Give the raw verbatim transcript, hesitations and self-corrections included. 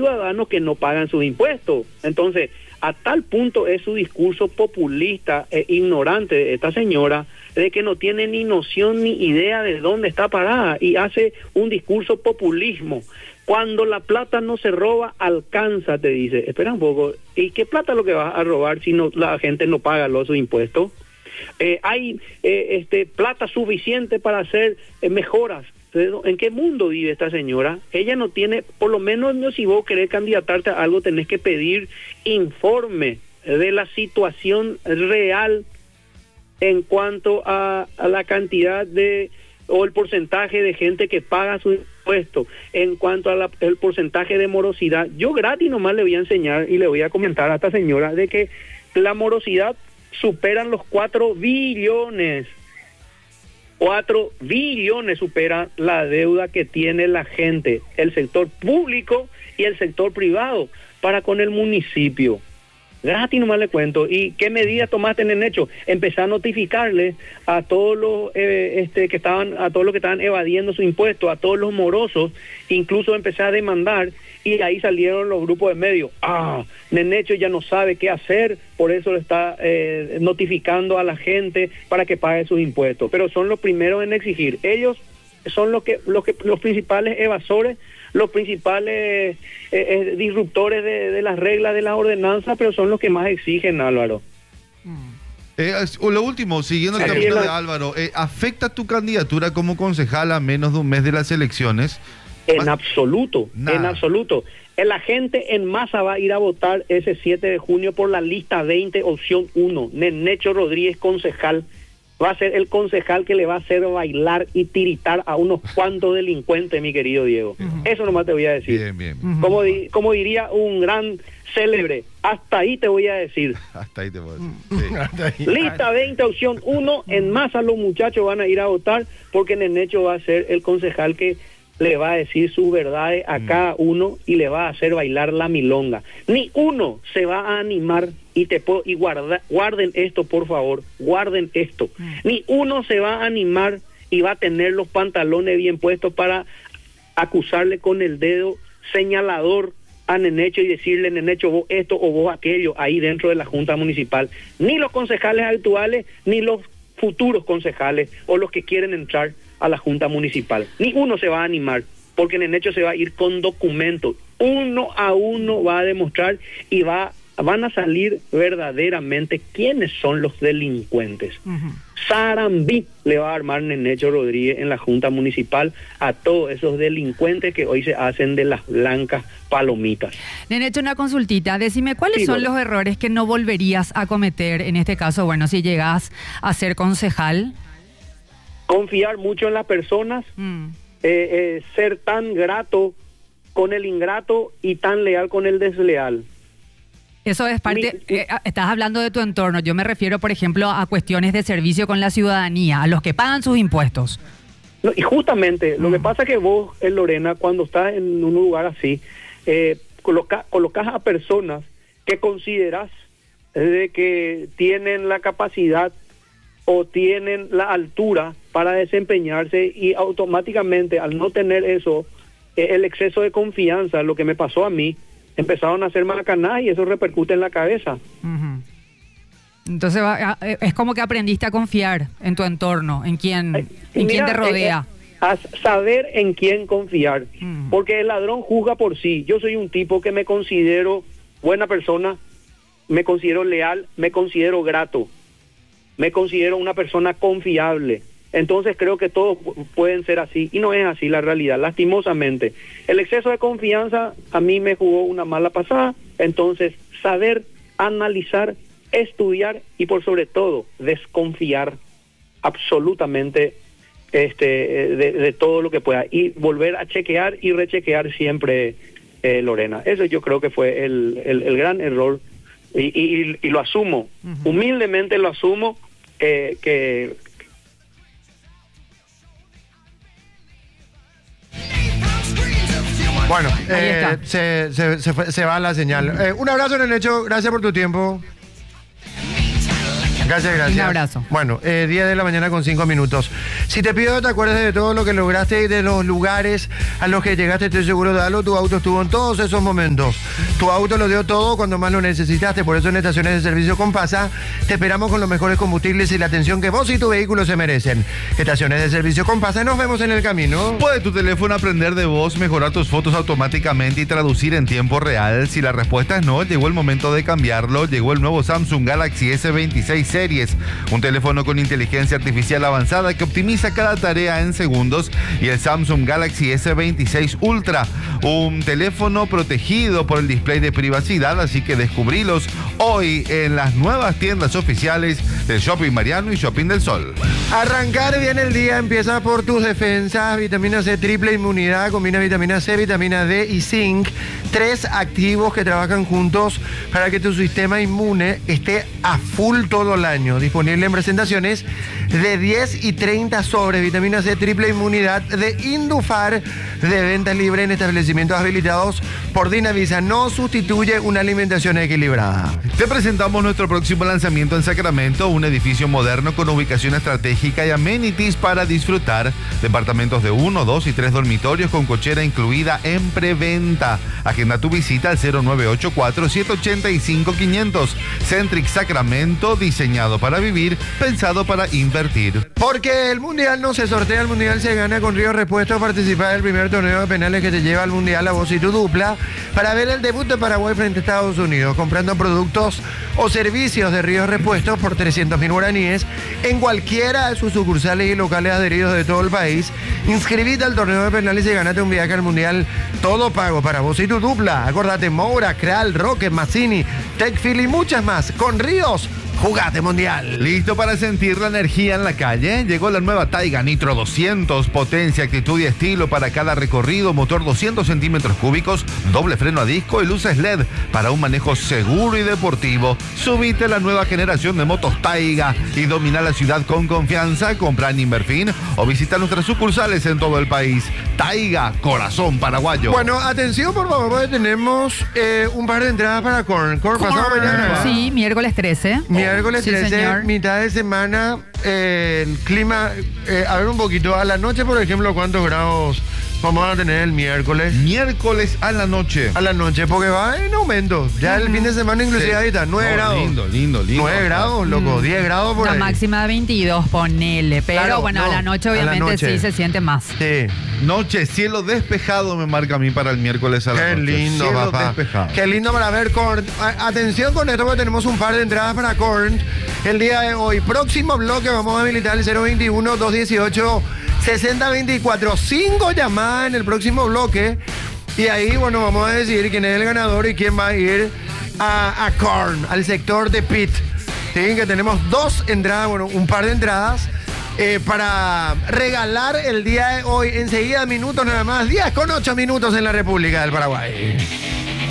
ciudadanos que no pagan sus impuestos. Entonces, a tal punto es su discurso populista e ignorante de esta señora, de que no tiene ni noción ni idea de dónde está parada y hace un discurso populismo. Cuando la plata no se roba, alcanza, te dice. Espera un poco, ¿y qué plata es lo que vas a robar si no la gente no paga los sus impuestos? Eh, hay eh, este plata suficiente para hacer eh, mejoras. ¿En qué mundo vive esta señora? Ella no tiene, por lo menos no, si vos querés candidatarte a algo, tenés que pedir informe de la situación real en cuanto a, a la cantidad de, o el porcentaje de gente que paga su impuesto, en cuanto al porcentaje de morosidad. Yo gratis nomás le voy a enseñar y le voy a comentar a esta señora de que la morosidad superan los cuatro billones. cuatro billones supera la deuda que tiene la gente, el sector público y el sector privado, para con el municipio. Gratis nomás le cuento. ¿Y qué medidas tomaste en el hecho? Empezar a notificarle a todos los eh, este que estaban, a todos los que estaban evadiendo su impuesto, a todos los morosos, incluso empecé a demandar, y ahí salieron los grupos de medios. Ah, Nenecho ya no sabe qué hacer, por eso le está eh, notificando a la gente para que pague sus impuestos. Pero son los primeros en exigir. Ellos son los que los que los principales evasores, los principales eh, eh, disruptores de, de las reglas de las ordenanzas, pero son los que más exigen, Álvaro. Eh, lo último, siguiendo el camino de Álvaro, eh, ¿afecta tu candidatura como concejal a menos de un mes de las elecciones? En ¿Vas? absoluto, Nada. en absoluto. La gente en masa va a ir a votar ese siete de junio por la lista veinte, opción uno. Nenecho Rodríguez, concejal. Va a ser el concejal que le va a hacer bailar y tiritar a unos cuantos delincuentes, mi querido Diego. Uh-huh. Eso nomás te voy a decir. Bien, bien. Uh-huh. Como, di, como diría un gran célebre, hasta ahí te voy a decir. Hasta ahí te voy a decir. Sí. Hasta ahí. Lista veinte, opción uno. En masa los muchachos van a ir a votar porque Nenecho va a ser el concejal que le va a decir sus verdades a mm. cada uno y le va a hacer bailar la milonga. Ni uno se va a animar, y te puedo, y guarda, guarden esto, por favor, guarden esto. Mm. Ni uno se va a animar y va a tener los pantalones bien puestos para acusarle con el dedo señalador a Nenecho y decirle, Nenecho, vos esto o vos aquello, ahí dentro de la Junta Municipal. Ni los concejales actuales, ni los futuros concejales o los que quieren entrar a la Junta Municipal. Ni uno se va a animar, porque Nenecho se va a ir con documentos. Uno a uno va a demostrar y va van a salir verdaderamente quiénes son los delincuentes. Uh-huh. Sarambí le va a armar Nenecho Rodríguez en la Junta Municipal a todos esos delincuentes que hoy se hacen de las blancas palomitas. Nenecho, una consultita. Decime, ¿cuáles sí, son los errores que no volverías a cometer en este caso, bueno, si llegas a ser concejal? Confiar mucho en las personas, mm. eh, eh, ser tan grato con el ingrato y tan leal con el desleal. Eso es parte, Mi, eh, estás hablando de tu entorno. Yo me refiero, por ejemplo, a cuestiones de servicio con la ciudadanía, a los que pagan sus impuestos. No, y justamente, mm. lo que pasa es que vos, eh, Lorena, cuando estás en un lugar así, eh, coloca, colocas a personas que consideras eh, de que tienen la capacidad o tienen la altura para desempeñarse, y automáticamente, al no tener eso, eh, el exceso de confianza, lo que me pasó a mí, empezaron a hacer macanadas y eso repercute en la cabeza. Uh-huh. Entonces va, es como que aprendiste a confiar en tu entorno, en quién, en Mira, quién te rodea. Eh, a saber en quién confiar, uh-huh. porque el ladrón juzga por sí. Yo soy un tipo que me considero buena persona, me considero leal, me considero grato, me considero una persona confiable. Entonces creo que todos pueden ser así, y no es así la realidad, lastimosamente. El exceso de confianza a mí me jugó una mala pasada. Entonces, saber, analizar, estudiar y por sobre todo, desconfiar absolutamente este de, de todo lo que pueda, y volver a chequear y rechequear siempre, eh, Lorena. Eso yo creo que fue el, el, el gran error, y, y, y lo asumo, uh-huh. humildemente lo asumo, eh, que... Bueno, eh, se, se, se, fue, se va la señal. Eh, un abrazo, Nenecho. Gracias por tu tiempo. Gracias, gracias. Un abrazo. Bueno, eh, diez de la mañana con cinco minutos. Si te pido que te acuerdes de todo lo que lograste y de los lugares a los que llegaste, estoy seguro de algo. Tu auto estuvo en todos esos momentos. Tu auto lo dio todo cuando más lo necesitaste. Por eso en estaciones de servicio Compasa te esperamos con los mejores combustibles y la atención que vos y tu vehículo se merecen. Estaciones de servicio Compasa, nos vemos en el camino. ¿Puede tu teléfono aprender de voz, mejorar tus fotos automáticamente y traducir en tiempo real? Si la respuesta es no, llegó el momento de cambiarlo. Llegó el nuevo Samsung Galaxy S veintiséis Series, un teléfono con inteligencia artificial avanzada que optimiza cada tarea en segundos, y el Samsung Galaxy S veintiséis Ultra, un teléfono protegido por el display de privacidad, así que descubrilos hoy en las nuevas tiendas oficiales del Shopping Mariano y Shopping del Sol. Arrancar bien el día empieza por tus defensas. Vitamina C, triple inmunidad, combina vitamina C, vitamina D y zinc. Tres activos que trabajan juntos para que tu sistema inmune esté a full todo el año. Disponible en presentaciones de diez y treinta sobres. Vitamina C, triple inmunidad de Indufar, de venta libre en establecimientos habilitados por Dinavisa. No sustituye una alimentación equilibrada. Te presentamos nuestro próximo lanzamiento en Sacramento, un edificio moderno con ubicación estratégica y amenities para disfrutar. Departamentos de uno, dos y tres dormitorios con cochera incluida en preventa. Agenda tu visita al cero nueve ocho cuatro, siete ocho cinco, quinientos. Centric Sacramento, diseñado para vivir, pensado para invertir. Porque el Mundial no se sortea, el Mundial se gana con Ríos Repuestos. Participa del primer torneo de penales que te lleva al Mundial a vos y tu dupla para ver el debut de Paraguay frente a Estados Unidos, comprando productos o servicios de Ríos Repuestos por trescientos mil guaraníes en cualquiera de sus sucursales y locales adheridos de todo el país. Inscribite al torneo de penales y ganate un viaje al Mundial todo pago para vos y tu dupla. Acordate, Moura, Kral, Roque, Mazzini, Techfield y muchas más. Con Ríos, jugate Mundial. ¿Listo para sentir la energía en la calle? Llegó la nueva Taiga Nitro doscientos, potencia, actitud y estilo para cada recorrido, motor doscientos centímetros cúbicos, doble freno a disco y luces L E D para un manejo seguro y deportivo. Subite a la nueva generación de motos Taiga y domina la ciudad con confianza. Compra en Inverfin o visita nuestras sucursales en todo el país. Taiga, corazón paraguayo. Bueno, atención por favor, porque tenemos eh, un par de entradas para Korn. Korn, pasado mañana. Sí, miércoles trece. Miércoles Sí, trece, señor. mitad de semana, eh, el clima, eh, a ver un poquito, a la noche, por ejemplo, ¿cuántos grados vamos a tener el miércoles? Miércoles a la noche. A la noche, porque va en aumento. Ya el fin de semana inclusive Sí. ahí está, nueve No, grados. lindo, lindo, lindo. nueve grados, loco, Mm. diez grados por La ahí. máxima de veintidós, ponele. Pero Claro, bueno, no, a la noche a la obviamente noche. sí se siente más. Sí. Noche, cielo despejado me marca a mí para el miércoles a la Qué noche. lindo, Cielo papá. despejado. Qué lindo para ver Korn. A- Atención con esto, porque tenemos un par de entradas para Korn el día de hoy. Próximo bloque vamos a habilitar el cero veintiuno, dos dieciocho, sesenta veinticuatro. Cinco llamadas en el próximo bloque. Y ahí, bueno, vamos a decidir quién es el ganador y quién va a ir a, a Korn, al sector de Pit. Sí, que tenemos dos entradas, bueno, un par de entradas. Eh, para regalar el día de hoy, enseguida minutos nada más, diez con ocho minutos en la República del Paraguay.